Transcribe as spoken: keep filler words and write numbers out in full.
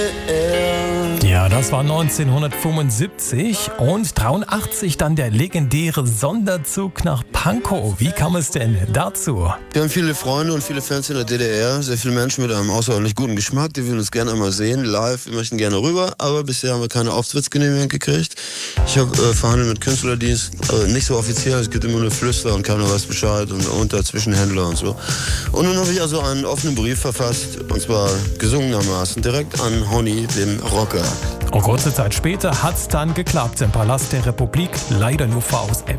Ja, das war neunzehnhundertfünfundsiebzig und dreiundachtzig dann der legendäre Sonderzug nach Pankow. Wie kam es denn dazu? Wir haben viele Freunde und viele Fans in der D D R, sehr viele Menschen mit einem außerordentlich guten Geschmack, die würden uns gerne einmal sehen, live, wir möchten gerne rüber, aber bisher haben wir keine Auftrittsgenehmigung gekriegt. Ich habe äh, verhandelt mit Künstlerdienst, äh, nicht so offiziell, es gibt immer nur Flüster und keiner weiß Bescheid und unter Zwischenhändler und so. Und nun habe ich also einen offenen Brief verfasst, und zwar gesungenermaßen direkt an Honey, den Rocker. Und kurze Zeit später hat's dann geklappt im Palast der Republik, leider nur V S F.